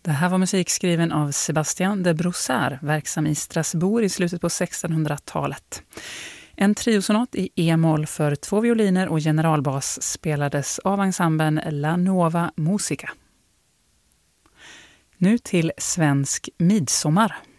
Det här var musik skriven av Sébastien de Brossard, verksam i Strasbourg i slutet på 1600-talet. En triosonat i e-moll för 2 violiner och generalbas spelades av ensemblen La Nuova Musica. Nu till svensk midsommar.